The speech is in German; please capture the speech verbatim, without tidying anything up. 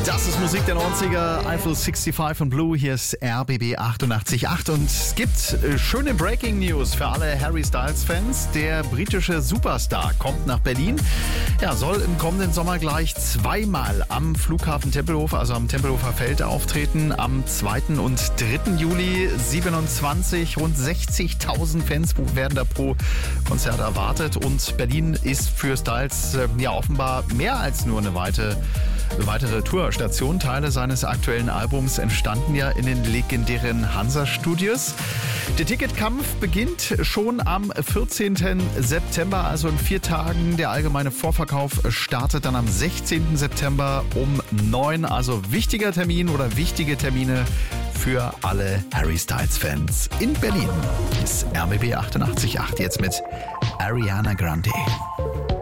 Das ist Musik der neunziger, Eiffel sechsundsiebzig von Blue, hier ist R B B achtundachtzig Komma acht und es gibt äh, schöne Breaking News für alle Harry Styles Fans. Der britische Superstar kommt nach Berlin, ja, soll im kommenden Sommer gleich zweimal am Flughafen Tempelhof, also am Tempelhofer Feld auftreten, am zweiten und dritten Juli siebenundzwanzig, rund sechzigtausend Fans werden da pro Konzert erwartet und Berlin ist für Styles äh, ja offenbar mehr als nur eine weite Weitere Tourstation. Teile seines aktuellen Albums entstanden ja in den legendären Hansa-Studios. Der Ticketkampf beginnt schon am vierzehnten September, also in vier Tagen. Der allgemeine Vorverkauf startet dann am sechzehnten September um neun. Also wichtiger Termin oder wichtige Termine für alle Harry Styles-Fans in Berlin. Ist R B B achtundachtzig Komma acht jetzt mit Ariana Grande.